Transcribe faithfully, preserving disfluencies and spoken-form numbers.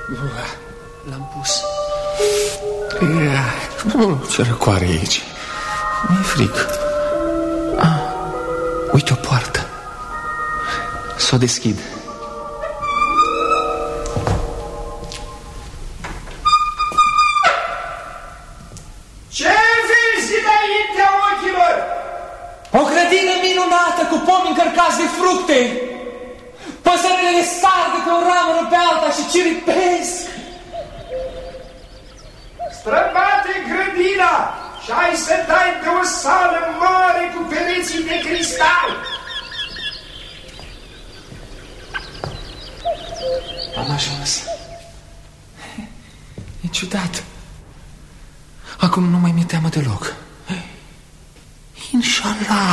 L-am pus. Ce răcoare aici. Mi-e frică. Ah, uite o poartă. S-o deschid. Ce vezi înaintea ochilor? O grădină minunată cu pomi încărcați de fructe. Păsările sar de pe o ramură pe alta și ciripesc. Străbate grădina și ai să dai pe o sală mare cu pereții de cristal. Am ajuns. E ciudat. Acum nu mai mi-e teamă deloc. Inshallah.